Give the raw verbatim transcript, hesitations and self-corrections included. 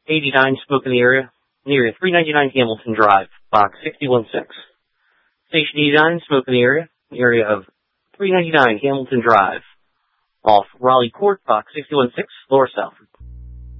eighty-nine, smoke in the area. In the area, three ninety-nine Hamilton Drive, box six one six. Station eighty-nine, smoke in the area. The area of three ninety-nine Hamilton Drive, off Raleigh Court, box six one six, lower south.